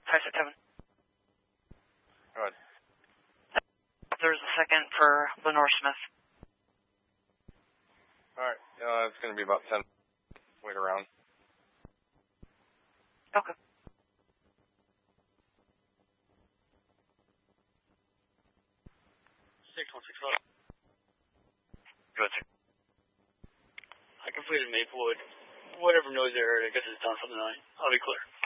567. Go ahead. There's a second for Lenore Smith. Alright, it's going to be about 10. Wait around. Okay. 6165. Go ahead, sir. I completed Maplewood. Whatever noise I heard, I guess it's done something. I'll be clear.